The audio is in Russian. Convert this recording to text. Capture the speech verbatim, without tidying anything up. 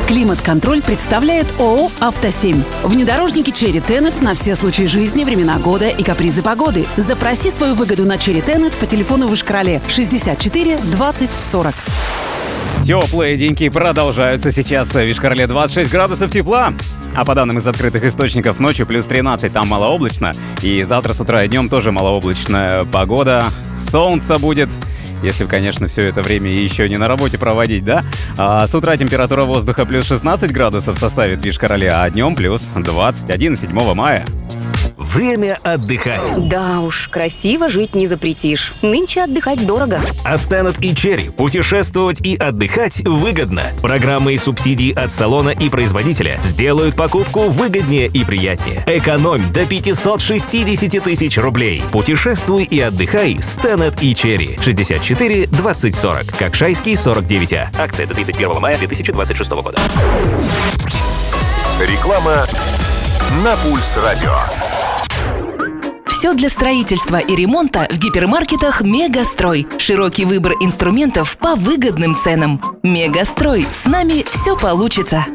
Климат-контроль представляет ООО «Автосемь». Внедорожники Cherry Tenet на все случаи жизни, времена года и капризы погоды. Запроси свою выгоду на Cherry Tenet по телефону в Ишкарале шестьдесят четыре двадцать сорок. Теплые деньки продолжаются. Сейчас в Ишкарале двадцать шесть градусов тепла. А по данным из открытых источников, ночью плюс тринадцать, там малооблачно. И завтра с утра и днем тоже малооблачная погода. Солнце будет, если, конечно, все это время еще не на работе проводить, да? А с утра температура воздуха плюс шестнадцать градусов составит в Ишкарале, а днем плюс двадцать один седьмого мая. Время отдыхать. Да уж, красиво жить не запретишь. Нынче отдыхать дорого. А Stannet и Cherry путешествовать и отдыхать выгодно. Программы и субсидии от салона и производителя сделают покупку выгоднее и приятнее. Экономь до пятьсот шестьдесят тысяч рублей. Путешествуй и отдыхай с Stannet и Cherry. шестьдесят четыре двадцать сорок. Кокшайский сорок девять А. Акция до тридцать первого мая две тысячи двадцать шестого года. Реклама на Пульс Радио. Все для строительства и ремонта в гипермаркетах «Мегастрой». Широкий выбор инструментов по выгодным ценам. «Мегастрой». С нами все получится.